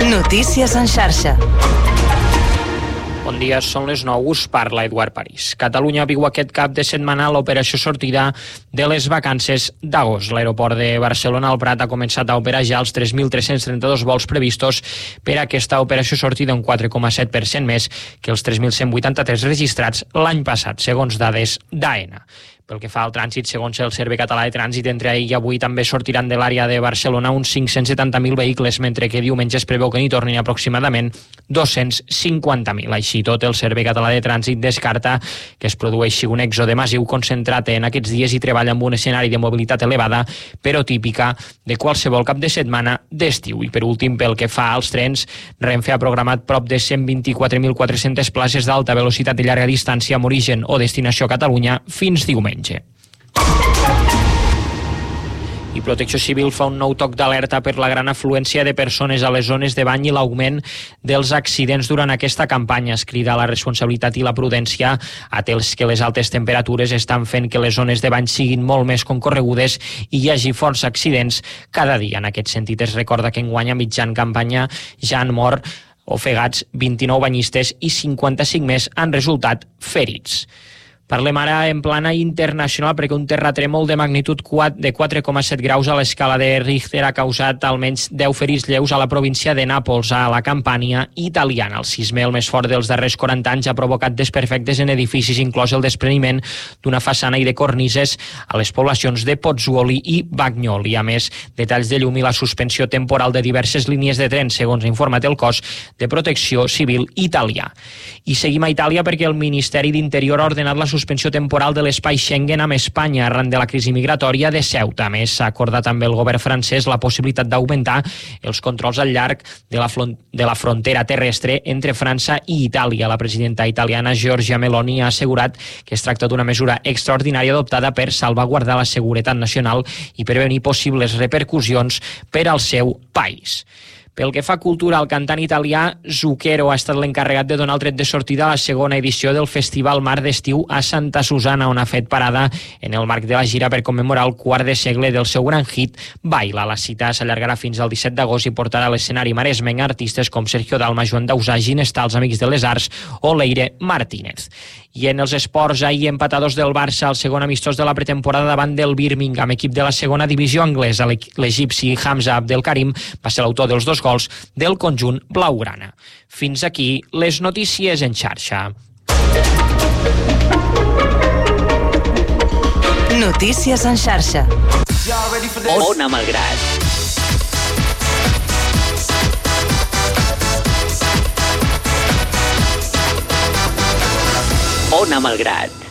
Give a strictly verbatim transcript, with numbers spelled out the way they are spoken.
Notícies en xarxa. Bon dia, són les nou, us parla Eduard París. Catalunya viu aquest cap de setmana l'operació sortida de les vacances d'agost. L'aeroport de Barcelona al Prat ha començat a operar ja els tres mil tres-cents trenta-dos vols previstos per a aquesta operació sortida, un quatre coma set per cent més que els tres mil cent vuitanta-tres registrats l'any passat, segons dades d'AENA. Pel que fa al trànsit, segons el Servei Català de Trànsit, entre ahir i avui també sortiran de l'àrea de Barcelona uns cinc-cents setanta mil vehicles, mentre que diumenge es preveu que n'hi tornin aproximadament dos-cents cinquanta mil. Així tot, el Servei Català de Trànsit descarta que es produeixi un èxode massiu concentrat en aquests dies i treballa amb un escenari de mobilitat elevada, però típica de qualsevol cap de setmana d'estiu. I per últim, pel que fa als trens, Renfe ha programat prop de cent vint-i-quatre mil quatre-centes places d'alta velocitat i llarga distància amb origen o destinació a Catalunya fins diumenge. I Protecció Civil fa un nou toc d'alerta per la gran afluència de persones a les zones de bany i l'augment dels accidents durant aquesta campanya. Es crida a la responsabilitat i la prudència, atès que les altes temperatures estan fent que les zones de bany siguin molt més concorregudes i hi hagi força accidents cada dia. En aquest sentit, es recorda que enguany a mitjan campanya ja han mort ofegats vint-i-nou banyistes i cinquanta-cinc més han resultat ferits. Parlem ara en plana internacional perquè un terratrèmol de magnitud de quatre coma set graus a l'escala de Richter ha causat almenys deu ferits lleus a la província de Nàpols, a la Campània italiana. El sisme, el més fort dels darrers quaranta anys, ha provocat desperfectes en edificis, inclòs el despreniment d'una façana i de cornises a les poblacions de Pozzuoli i Bagnoli. A més, detalls de llum i la suspensió temporal de diverses línies de tren, segons ha informat el cos de Protecció Civil italià. I seguim a Itàlia perquè el Ministeri d'Interior ha ordenat la suspensió temporal de l'espai Schengen amb Espanya arran de la crisi migratòria de Ceuta. A més, s'ha acordat també el govern francès la possibilitat d'augmentar els controls al llarg de la, de la frontera terrestre entre França i Itàlia. La presidenta italiana Giorgia Meloni ha assegurat que es tracta d'una mesura extraordinària adoptada per salvaguardar la seguretat nacional i prevenir possibles repercussions per al seu país. Pel que fa a cultura, el cantant italià Zucchero ha estat l'encarregat de donar el tret de sortida a la segona edició del Festival Mar d'Estiu a Santa Susana, on ha fet parada en el marc de la gira per commemorar el quart de segle del seu gran hit Baila. La cita s'allargarà fins al disset d'agost i portarà a l'escenari maresmenc artistes com Sergio Dalma, Joan Dausà, Ginestar, els Amics de les Arts o Leire Martínez. I en els esports, ahir empatadors del Barça, el segon amistós de la pretemporada davant del Birmingham, equip de la segona divisió anglesa. L'egipci Hamza Abdelkarim va ser l'autor dels dos gols del conjunt blaugrana. Fins aquí les notícies en xarxa. Notícies en xarxa. Ona Malgrat. Ona Malgrat.